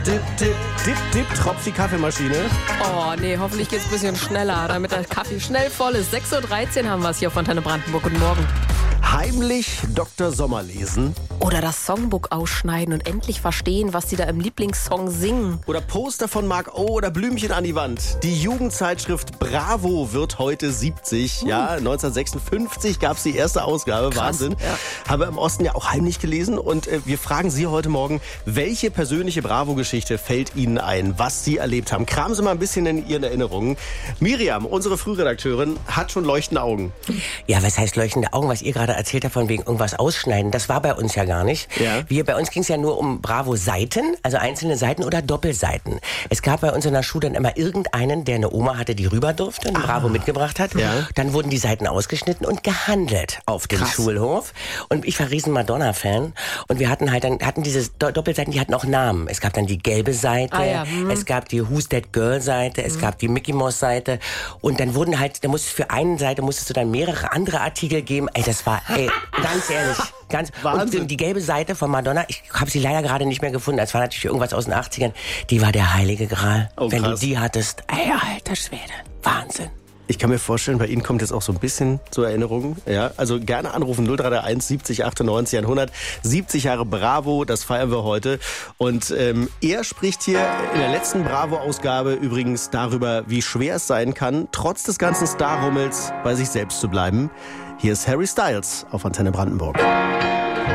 Dip, dip, dip, dip, tropft die Kaffeemaschine. Oh, nee, hoffentlich geht's ein bisschen schneller, damit der Kaffee schnell voll ist. 6.13 Uhr haben wir es hier auf Antenne Brandenburg. Guten Morgen. Heimlich Dr. Sommer lesen. Oder das Songbook ausschneiden und endlich verstehen, was die da im Lieblingssong singen. Oder Poster von Mark O. oder Blümchen an die Wand. Die Jugendzeitschrift Bravo wird heute 70. Ja, 1956 gab es die erste Ausgabe. Krass, Wahnsinn. ja. Haben wir im Osten ja auch heimlich gelesen. Und wir fragen Sie heute Morgen, welche persönliche Bravo-Geschichte fällt Ihnen ein, was Sie erlebt haben? Kramen Sie mal ein bisschen in Ihren Erinnerungen. Miriam, unsere Frühredakteurin, hat schon leuchtende Augen. Ja, was heißt leuchtende Augen, was ihr gerade erzählt habt, von wegen irgendwas ausschneiden? Das war bei uns ja gar nicht. Ja. Bei uns ging es ja nur um Bravo-Seiten, also einzelne Seiten oder Doppelseiten. Es gab bei uns in der Schule dann immer irgendeinen, der eine Oma hatte, die rüber durfte und Bravo mitgebracht hat. Ja. Dann wurden die Seiten ausgeschnitten und gehandelt auf dem Krass. Schulhof. Und ich war riesen Madonna-Fan. Und wir hatten diese Doppelseiten, die hatten auch Namen. Es gab dann die gelbe Seite, es gab die Who's That Girl-Seite, es gab die Mickey Mouse-Seite. Und dann wurden für eine Seite musstest du dann mehrere andere Artikel geben. Ey, das war, ganz ehrlich. Wahnsinn. Und die gelbe Seite von Madonna, ich habe sie leider gerade nicht mehr gefunden. Das war natürlich irgendwas aus den 80ern. Die war der heilige Gral. Oh, wenn krass. du die hattest, ey, alter Schwede. Wahnsinn. Ich kann mir vorstellen, bei Ihnen kommt jetzt auch so ein bisschen zur Erinnerung. Ja, also gerne anrufen 0331 70 98 100. 70 Jahre Bravo, das feiern wir heute. Und er spricht hier in der letzten Bravo-Ausgabe übrigens darüber, wie schwer es sein kann, trotz des ganzen Star-Rummels bei sich selbst zu bleiben. Hier ist Harry Styles auf Antenne Brandenburg.